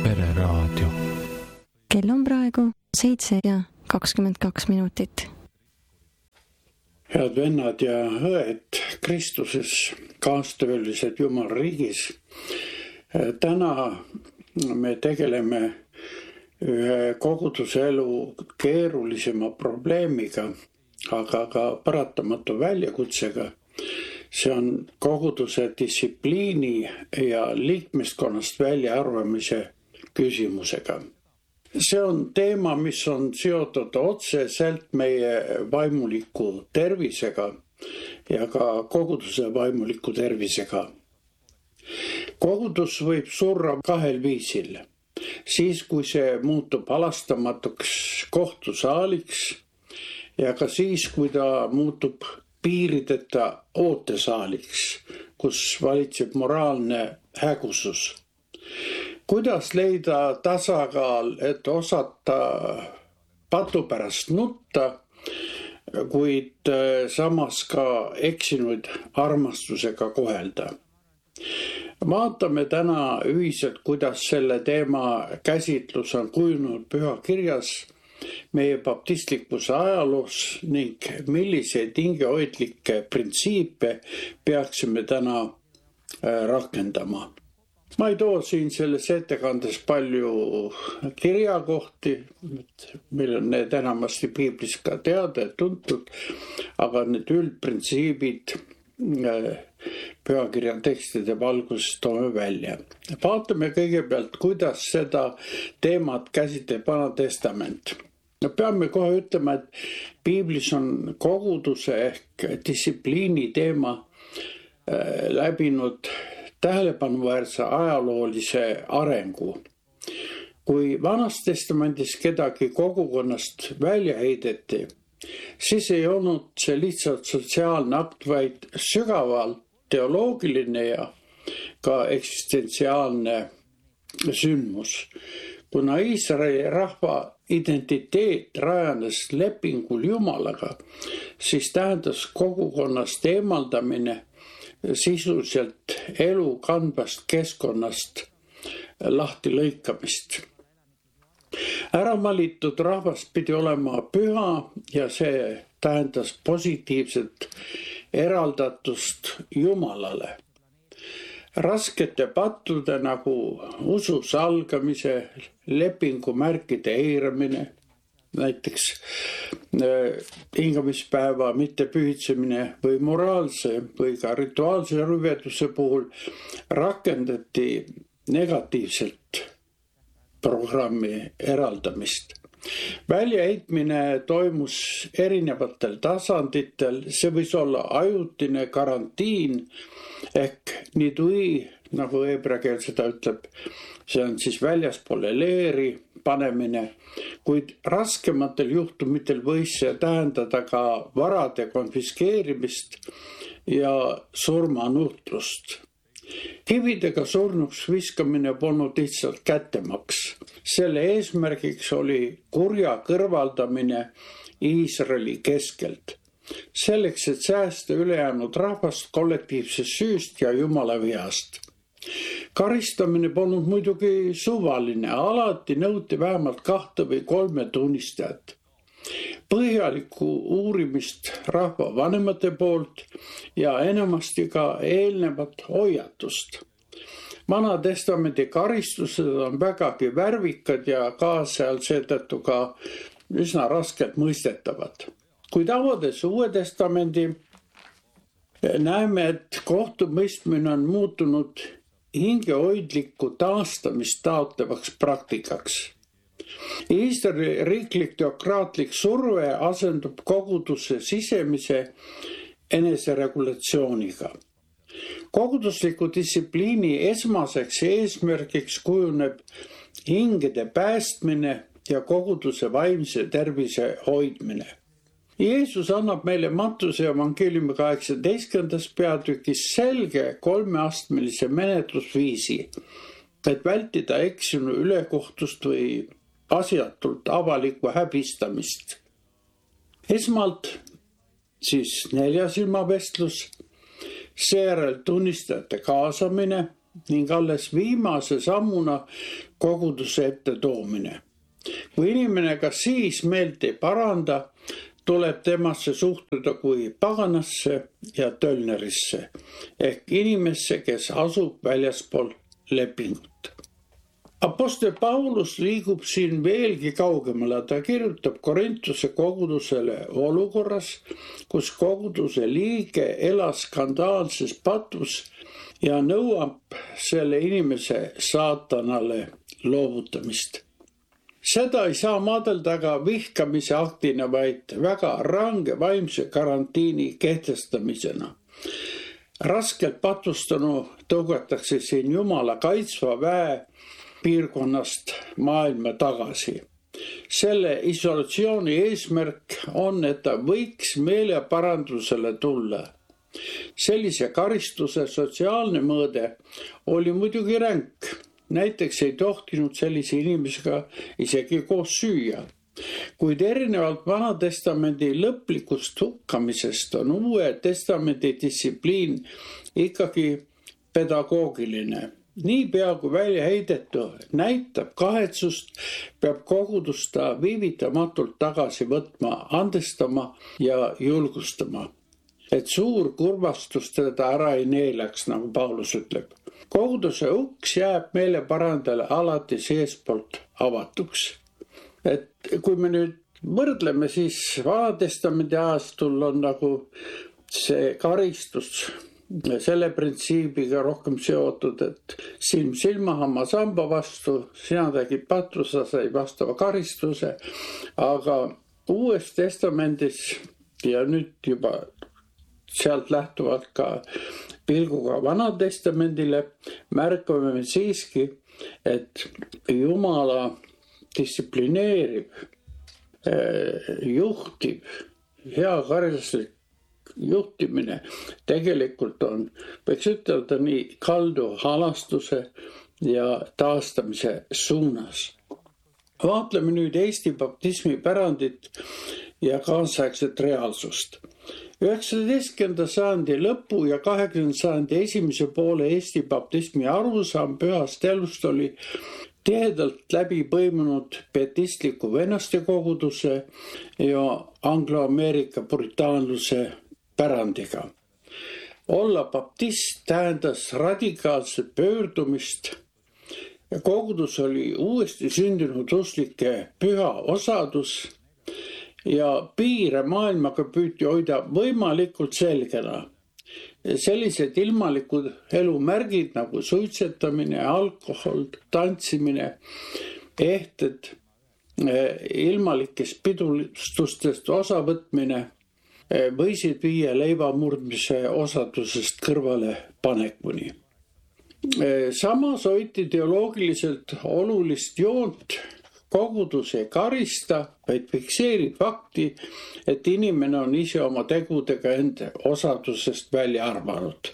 Pereraadio. Kell on praegu 7:22. Head vennad ja õed Kristuses, kaastöölised Jumala riigis. Täna me tegeleme ühe koguduse elu keerulisema probleemiga, aga ka paratamatu väljakutsega. See on koguduse distsipliini ja liikmeskonnast väljaarvamise küsimusega. See on teema, mis on seotud otseselt meie vaimuliku tervisega ja ka koguduse vaimuliku tervisega. Kogudus võib surra kahel viisil. Siis, kui see muutub halastamatuks kohtusaaliks ja ka siis, kui ta muutub piirideta ootesaaliks, kus valitseb moraalne hägusus. Kuidas leida tasakaal, et osata patu pärast nutta, kuid samas ka eksinuid armastusega kohelda? Vaatame täna ühiselt, kuidas selle teema käsitlus on kujunenud pühakirjas, meie baptistlikkuse ajaloos ning milliseid hingehoidlikke printsiipe peaksime täna rakendama. Ma ei too siin selles ettekandes palju kirjakohti, meil on need enamasti piiblis ka teada ja tuntud, aga need üldprintsiibid pühakirja tekstide valguses toome välja. Vaatame kõigepealt, kuidas seda teemat käsitleb Vana Testament. Peame kohe ütlema, et piiblis on koguduse ehk distsipliini teema läbinud tähelepanuväärse ajaloolise arengu. Kui Vanas Testamendis kedagi kogukonnast välja heideti, siis ei olnud see lihtsalt sotsiaalne akt, vaid sügavalt teoloogiline ja ka eksistentsiaalne sündmus. Kuna Iisraeli rahva identiteet rajanes lepingul Jumalaga, siis tähendas kogukonnast eemaldamine sisuliselt elu kandvast keskkonnast lahti lõikamist. Ära valitud rahvas pidi olema püha ja see tähendas positiivset eraldatust Jumalale. Raskete pattude nagu usu salgamise, lepingu märkide eiramine, näiteks hingamispäeva mittepühitsemine või moraalse või ka rituaalse rüveduse puhul rakendati negatiivselt programmi eraldamist. Väljaheitmine toimus erinevatel tasanditel, see võis olla ajutine karantiin ehk nidui, nagu heebrea keel seda ütleb, see on siis väljaspoole leeri panemine, kuid raskematel juhtumitel võis see tähendada ka varade konfiskeerimist ja surmanuhtlust. Kividega surnuks viskamine polnud lihtsalt kättemaks. Selle eesmärgiks oli kurja kõrvaldamine Iisraeli keskelt. Selleks, et säästa ülejäänud rahvast kollektiivsest süüst ja Jumala vihast. Karistamine polnud muidugi suvaline, alati nõuti vähemalt 2 või 3 tunnistajat. Põhjalikku uurimist rahva vanemate poolt ja enamasti ka eelnevat hoiatust. Vana Testamendi karistused on vägagi värvikad ja kaasajal seetõttu ka üsna raskelt mõistetavad. Kuid avades Uue Testamendi, näeme, et kohtumõistmine on muutunud hingehoidlikku taastamist taotlevaks praktikaks. Iisraeli riiklik teokraatlik surve asendub koguduse sisemise eneseregulatsiooniga. Kogudusliku distsipliini esmaseks eesmärgiks kujuneb hingede päästmine ja koguduse vaimse tervise hoidmine. Jeesus annab meile Mattuse evangeeliumi 18. peatükis selge 3-astmelise menetlusviisi, et vältida eksinu ülekohtust või asjatult avalikku häbistamist. Esmalt siis 4 silmavestlus, seejärel tunnistajate kaasamine, ning alles viimase sammuna koguduse ette toomine. Kui inimene ka siis meelt ei paranda, tuleb temasse suhtuda kui paganasse ja tölnerisse ehk inimesse, kes asub väljaspool lepingut. Apostel Paulus liigub siin veelgi kaugemale, ta kirjutab Korintuse kogudusele olukorras, kus koguduse liige elas skandaalses patus ja nõuab selle inimese saatanale loovutamist. Seda ei saa maadelda ka vihkamise aktina, vaid väga range vaimse karantiini kehtestamisena. Raskelt patustanu tõugatakse siin Jumala kaitsva väe piirkonnast maailma tagasi. Selle isolatsiooni eesmärk on, et ta võiks meeleparandusele tulla. Sellise karistuse sotsiaalne mõõde oli muidugi ränk. Näiteks ei tohtinud sellise inimesega isegi koos süüa. Kuid erinevalt Vanatestamendi lõplikust hukkamisest on Uue Testamendi distsipliin ikkagi pedagoogiline. Niipea kui välja heidetu näitab kahetsust, peab kogudus ta viivitamatult tagasi võtma, andestama ja julgustama, et suur kurvastus teda ära ei neelaks, nagu Paulus ütleb. Koguduse uks jääb meeleparandajale alati seespoolt avatuks. Et kui me nüüd võrdleme, siis Vanatestamendi ajastul on nagu see karistus selle printsiibiga rohkem seotud, et silm silma, hammas hamba vastu, sina tegid pattu, sa sai vastava karistuse, aga Uues Testamendis ja nüüd juba sealt lähtuvalt ka pilguga Vanatestamendile märkame me siiski, et Jumala distsiplineerib, juhtib, hea karistuslik juhtimine tegelikult on, võiks ütelda nii, kaldu halastuse ja taastamise suunas. Vaatleme nüüd Eesti baptismi pärandit ja kaasaegset reaalsust. 19. sajandi lõpu ja 20. sajandi esimese poole Eesti baptismi arusaam pühast elust oli tihedalt läbi põimunud pietistliku vennaste koguduse ja anglo-Ameerika puritaanluse pärandiga. Olla baptist tähendas radikaalset pöördumist. Kogudus oli uuesti sündinud usklike püha osadus ja piire maailmaga püüti hoida võimalikult selgena. Sellised ilmalikud elumärgid nagu suitsetamine, alkohol, tantsimine, ehted, ilmalikest pidustustest osavõtmine võisid viia leivamurdmise osadusest kõrvale panekuni. Samas hoiti ideoloogiliselt olulist joont, kogudus ei karista, vaid fikseerib fakti, et inimene on ise oma tegudega enda osadusest välja arvanud.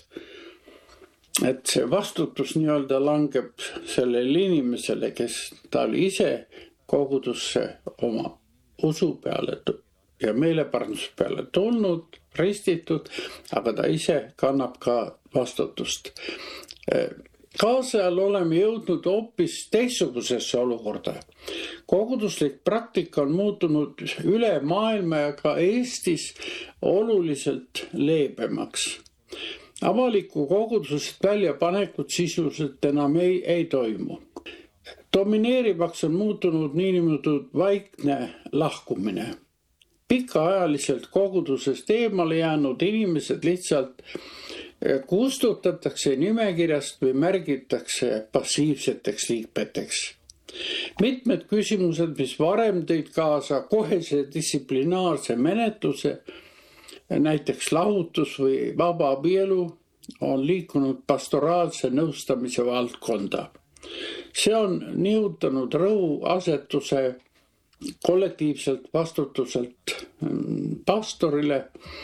Et see vastutus nii-öelda langeb sellele inimesele, kes ta oli ise kogudusse oma usu peale ja meeleparanduse peale tulnud, ristitud, aga ta ise kannab ka vastutust. Kaasajal oleme jõudnud hoopis teistsugusesse olukorda. Koguduslik praktika on muutunud üle maailma ja ka Eestis oluliselt leebemaks. Avaliku kogudusest väljapanekut sisuliselt enam ei toimu. Domineerivaks on muutunud niinimetatud vaikne lahkumine. Pikaajaliselt kogudusest eemale jäänud inimesed lihtsalt kustutatakse nimekirjast või märgitakse passiivseteks liikmeteks. Mitmed küsimused, mis varem tõid kaasa kohese distsiplinaarse menetluse, näiteks lahutus või vaba abielu, on liikunud pastoraalse nõustamise valdkonda. See on nihutanud rõhuasetuse kollektiivselt vastutuselt pastorile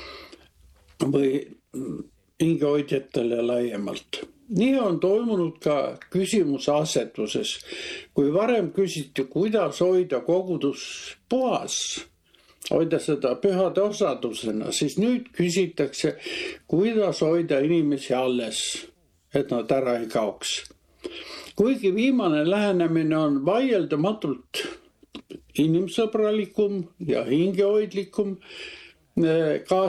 või hingehoidjatele laiemalt. Nii on toimunud ka küsimuse asetuses. Kui varem küsiti, kuidas hoida kogudus puhas, hoida seda pühade osadusena, siis nüüd küsitakse, kuidas hoida inimesi alles, et nad ära ei kaoks. Kuigi viimane lähenemine on vaieldamatult inimsõbralikum ja hingehoidlikum, ka